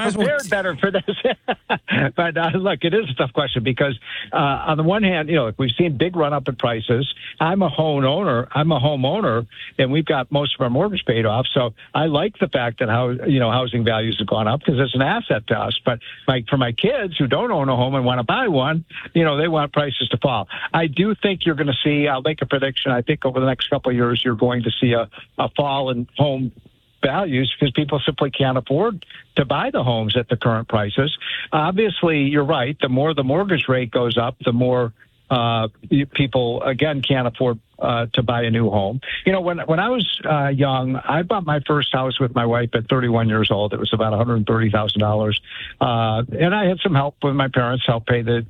might as well prepared better for this. But look, it is a tough question because on the one hand, we've seen big run up in prices. I'm a homeowner, and we've got most of our mortgage paid off. So I like the fact that housing values have gone up because it's an asset to us. But for my kids who don't own a home and want to buy one, they want prices to fall. I do think you're going to see. I'll make a prediction. I think over the next couple of years, you're going to see a fall in home values because people simply can't afford to buy the homes at the current prices. Obviously, you're right. The more the mortgage rate goes up, the more people, again, can't afford to buy a new home. When I was young, I bought my first house with my wife at 31 years old. It was about $130,000. And I had some help with my parents, help pay the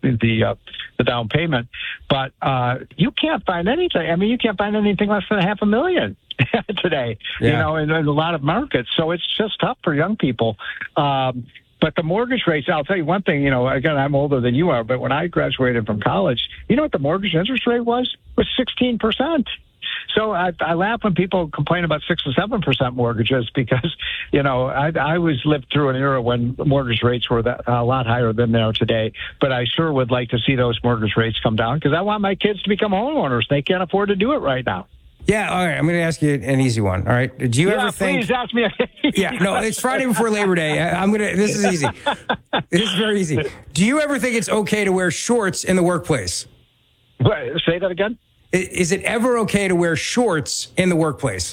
down payment. But you can't find anything. I mean, you can't find anything less than $500,000 today, in a lot of markets. So it's just tough for young people. But the mortgage rates, I'll tell you one thing, again, I'm older than you are, but when I graduated from college, you know what the mortgage interest rate was? It was 16%. So I laugh when people complain about 6 or 7% mortgages because, I lived through an era when mortgage rates were a lot higher than they are today. But I sure would like to see those mortgage rates come down because I want my kids to become homeowners. They can't afford to do it right now. Yeah, all right. I'm going to ask you an easy one. All right. Did you ever think? Please ask me. It's Friday before Labor Day. This is easy. This is very easy. Do you ever think it's okay to wear shorts in the workplace? Wait, say that again. Is it ever okay to wear shorts in the workplace?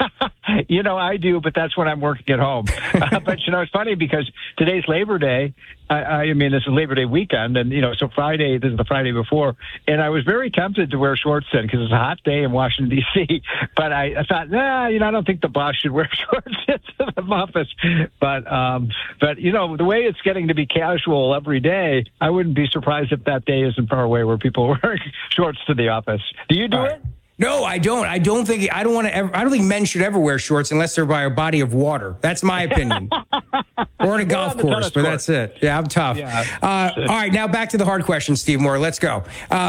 I do, but that's when I'm working at home. But, it's funny because today's Labor Day. This is Labor Day weekend. And, so Friday, this is the Friday before. And I was very tempted to wear shorts then because it's a hot day in Washington, D.C. But I thought, I don't think the boss should wear shorts into the office. But the way it's getting to be casual every day, I wouldn't be surprised if that day isn't far away where people are wearing shorts to the office. Do you do it? No, I don't. I don't think men should ever wear shorts unless they're by a body of water. That's my opinion. Or on a golf course, but that's it. Yeah, I'm tough. Yeah. All right, now back to the hard question, Steve Moore. Let's go.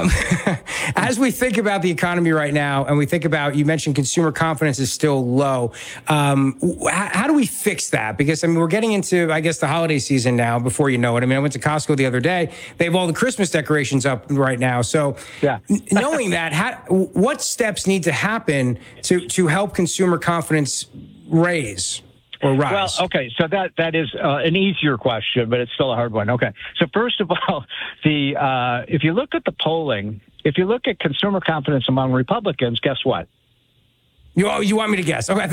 As we think about the economy right now, and we think about, you mentioned consumer confidence is still low. How do we fix that? Because, we're getting into, I guess, the holiday season now before you know it. I went to Costco the other day. They have all the Christmas decorations up right now. So knowing that, what steps need to happen to help consumer confidence raise or rise? Well, okay, so that is an easier question, but it's still a hard one. Okay, so first of all, if you look at the polling, if you look at consumer confidence among Republicans, guess what? You want me to guess? Okay.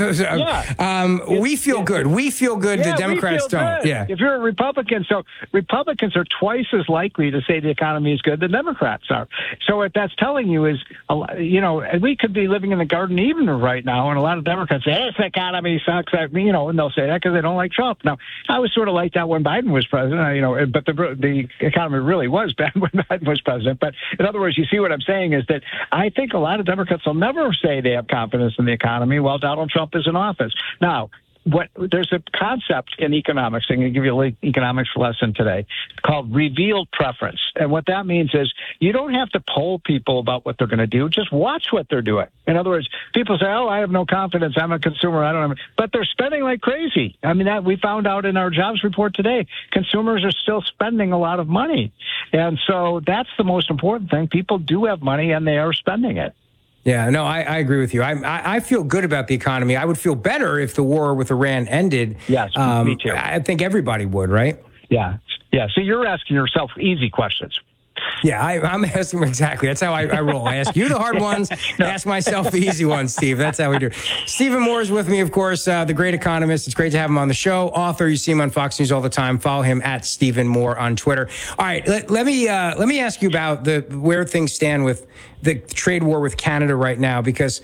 We feel good. We feel good. The Democrats don't. Good. Yeah. If you're a Republican, so Republicans are twice as likely to say the economy is good than Democrats are. So what that's telling you is, we could be living in the Garden of Eden right now, and a lot of Democrats say, this economy sucks. And they'll say that because they don't like Trump. Now, I was sort of like that when Biden was president, but the economy really was bad when Biden was president. But in other words, you see what I'm saying is that I think a lot of Democrats will never say they have confidence in the economy while Donald Trump is in office. Now, there's a concept in economics, I'm going to give you an economics lesson today, called revealed preference. And what that means is you don't have to poll people about what they're going to do. Just watch what they're doing. In other words, people say, I have no confidence. I'm a consumer. I don't have, but they're spending like crazy. That we found out in our jobs report today. Consumers are still spending a lot of money. And so that's the most important thing. People do have money and they are spending it. Yeah, no, I agree with you. I feel good about the economy. I would feel better if the war with Iran ended. Yes, me too. I think everybody would, right? Yeah. So you're asking yourself easy questions. Yeah, I'm asking exactly. That's how I roll. I ask you the hard ones, I ask myself the easy ones, Steve. That's how we do it. Stephen Moore is with me, of course, the great economist. It's great to have him on the show. Author, you see him on Fox News all the time. Follow him at Stephen Moore on Twitter. All right, let me ask you about where things stand with the trade war with Canada right now, because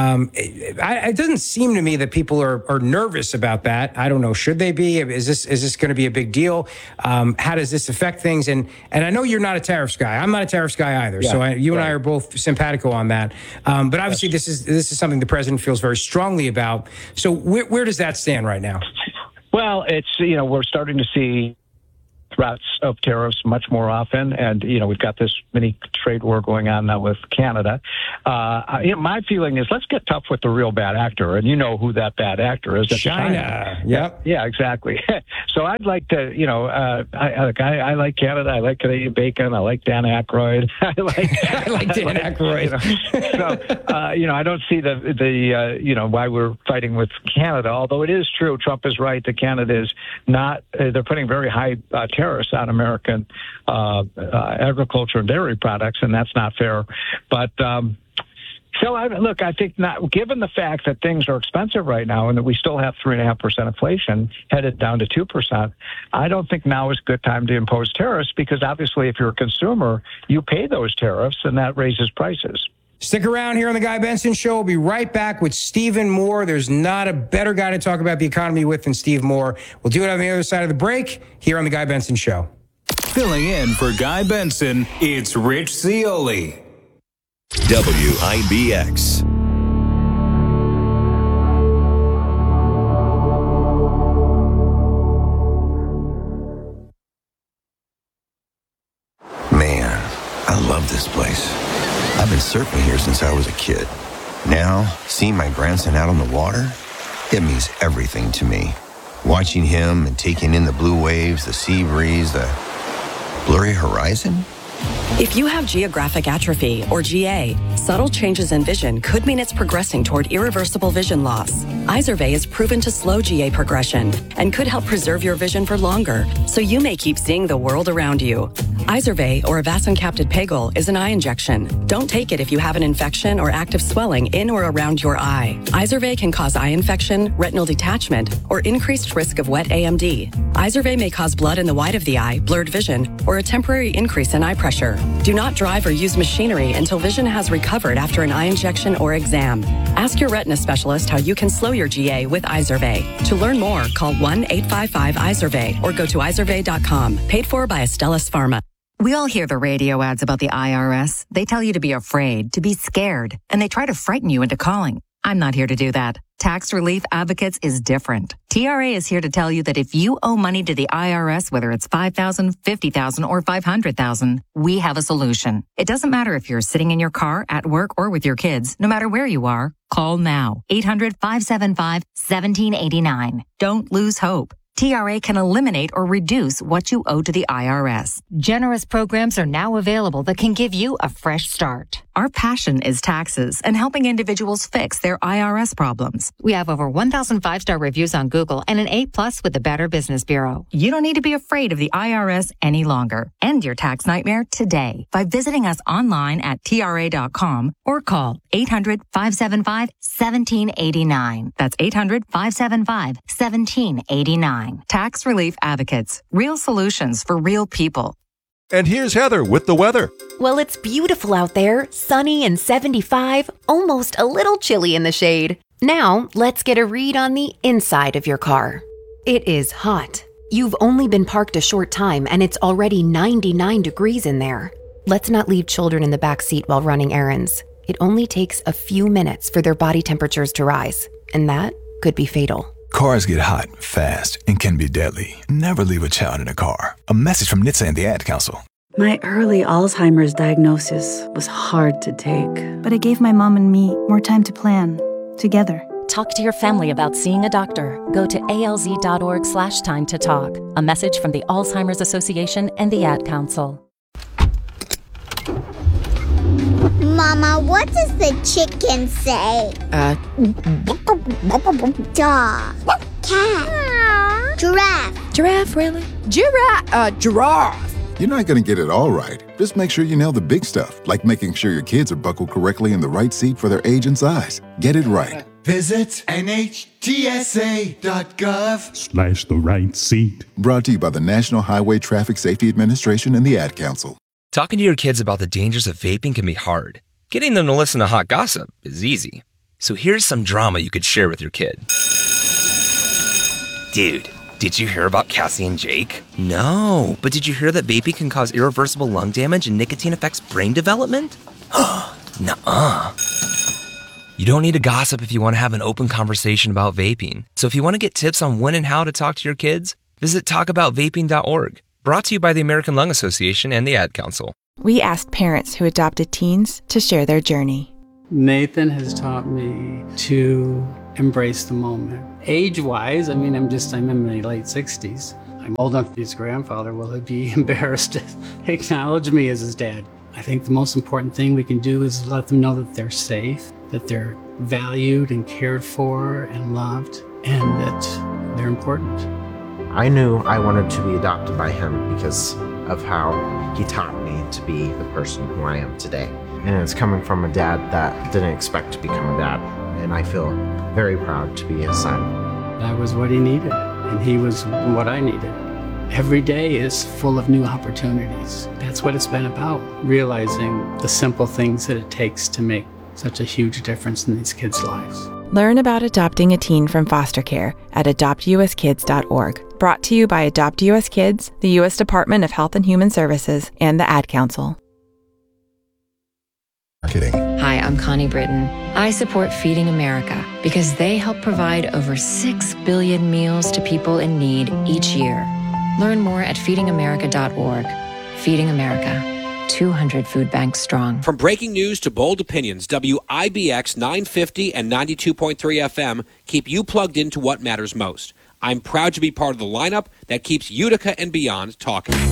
it doesn't seem to me that people are nervous about that. I don't know. Should they be? Is this going to be a big deal? How does this affect things? And I know you're not a tariffs guy. I'm not a tariffs guy either. Yeah, so you and I are both simpatico on that. But obviously, this is something the president feels very strongly about. So where does that stand right now? Well, it's we're starting to see threats of tariffs much more often. And, we've got this mini trade war going on now with Canada. My feeling is let's get tough with the real bad actor. And you know who that bad actor is. China. Yep. Yeah, exactly. So I'd like to, I like Canada. I like Canadian bacon. I like Dan Aykroyd. I like Dan Aykroyd. I don't see the why we're fighting with Canada, although it is true. Trump is right that Canada is not, they're putting very high tariffs on American agriculture and dairy products, and that's not fair. But I think not, given the fact that things are expensive right now and that we still have 3.5% inflation headed down to 2%, I don't think now is a good time to impose tariffs because obviously if you're a consumer, you pay those tariffs and that raises prices. Stick around here on The Guy Benson Show. We'll be right back with Stephen Moore. There's not a better guy to talk about the economy with than Steve Moore. We'll do it on the other side of the break here on The Guy Benson Show. Filling in for Guy Benson, it's Rich Cioli. WIBX. Man, I love this place. I've been surfing here since I was a kid. Now, seeing my grandson out on the water, it means everything to me. Watching him and taking in the blue waves, the sea breeze, the blurry horizon. If you have geographic atrophy, or GA, subtle changes in vision could mean it's progressing toward irreversible vision loss. Izervay is proven to slow GA progression and could help preserve your vision for longer, so you may keep seeing the world around you. Izervay, or avacincaptad pegol, is an eye injection. Don't take it if you have an infection or active swelling in or around your eye. Izervay can cause eye infection, retinal detachment, or increased risk of wet AMD. Izervay may cause blood in the white of the eye, blurred vision, or a temporary increase in eye pressure. Do not drive or use machinery until vision has recovered after an eye injection or exam. Ask your retina specialist how you can slow your GA with Izervay. To learn more, call 1-855-IZERVAY or go to izervay.com. Paid for by Astellas Pharma. We all hear the radio ads about the IRS. They tell you to be afraid, to be scared, and they try to frighten you into calling. I'm not here to do that. Tax Relief Advocates is different. TRA is here to tell you that if you owe money to the IRS, whether it's $5,000, $50,000, or $500,000, we have a solution. It doesn't matter if you're sitting in your car, at work, or with your kids. No matter where you are, call now. 800-575-1789. Don't lose hope. TRA can eliminate or reduce what you owe to the IRS. Generous programs are now available that can give you a fresh start. Our passion is taxes and helping individuals fix their IRS problems. We have over 1,000 5-star reviews on Google and an A+ with the Better Business Bureau. You don't need to be afraid of the IRS any longer. End your tax nightmare today by visiting us online at TRA.com or call 800-575-1789. That's 800-575-1789. Tax Relief Advocates. Real solutions for real people. And here's Heather with the weather. Well, it's beautiful out there, sunny and 75, almost a little chilly in the shade. Now, let's get a read on the inside of your car. It is hot. You've only been parked a short time and it's already 99 degrees in there. Let's not leave children in the back seat while running errands. It only takes a few minutes for their body temperatures to rise, and that could be fatal. Cars get hot, fast, and can be deadly. Never leave a child in a car. A message from NHTSA and the Ad Council. My early Alzheimer's diagnosis was hard to take, but it gave my mom and me more time to plan, together. Talk to your family about seeing a doctor. Go to alz.org/time to talk. A message from the Alzheimer's Association and the Ad Council. Mama, what does the chicken say? Dog. Cat. Giraffe. Giraffe, really? Giraffe. You're not going to get it all right. Just make sure you nail the big stuff, like making sure your kids are buckled correctly in the right seat for their age and size. Get it right. Visit NHTSA.gov/the right seat. Brought to you by the National Highway Traffic Safety Administration and the Ad Council. Talking to your kids about the dangers of vaping can be hard. Getting them to listen to hot gossip is easy. So here's some drama you could share with your kid. Dude, did you hear about Cassie and Jake? No, but did you hear that vaping can cause irreversible lung damage and nicotine affects brain development? Nuh-uh. You don't need to gossip if you want to have an open conversation about vaping. So if you want to get tips on when and how to talk to your kids, visit talkaboutvaping.org. Brought to you by the American Lung Association and the Ad Council. We asked parents who adopted teens to share their journey. Nathan has taught me to embrace the moment. Age-wise, I'm in my late 60s. I'm old enough to be his grandfather. Will he be embarrassed to acknowledge me as his dad? I think the most important thing we can do is let them know that they're safe, that they're valued and cared for and loved, and that they're important. I knew I wanted to be adopted by him because of how he taught me to be the person who I am today. And it's coming from a dad that didn't expect to become a dad. And I feel very proud to be his son. That was what he needed, and he was what I needed. Every day is full of new opportunities. That's what it's been about, realizing the simple things that it takes to make such a huge difference in these kids' lives. Learn about adopting a teen from foster care at adoptuskids.org. Brought to you by Adopt US Kids, the U.S. Department of Health and Human Services, and the Ad Council. Hi, I'm Connie Britton. I support Feeding America because they help provide over 6 billion meals to people in need each year. Learn more at feedingamerica.org. Feeding America, 200 food banks strong. From breaking news to bold opinions, WIBX 950 and 92.3 FM keep you plugged into what matters most. I'm proud to be part of the lineup that keeps Utica and beyond talking.